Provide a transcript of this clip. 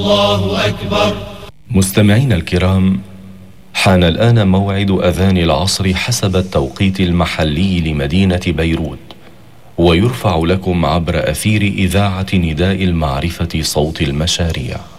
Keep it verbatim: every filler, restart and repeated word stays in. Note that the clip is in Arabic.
الله أكبر. مستمعين الكرام، حان الآن موعد أذان العصر حسب التوقيت المحلي لمدينة بيروت، ويرفع لكم عبر أثير إذاعة نداء المعرفة صوت المشاريع.